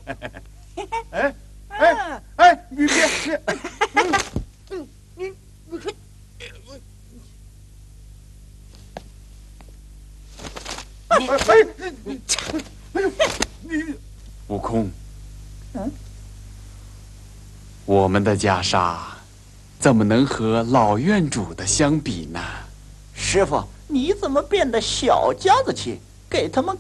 哎哎哎，你别，你悟空，我们的袈裟怎么能和老院主的相比呢？ 师傅，你怎么变得小家子气，给他们